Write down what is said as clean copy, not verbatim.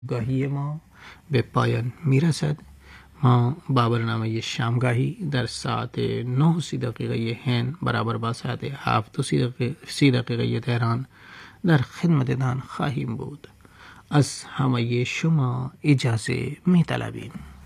گاهی ما به پایان میرسد. ما با برنامه شامگاهی در ساعت 9:30 هند برابر با ساعت 7:30 تهران در خدمتتان خواهیم بود. از همه شما اجازه می طلبیم.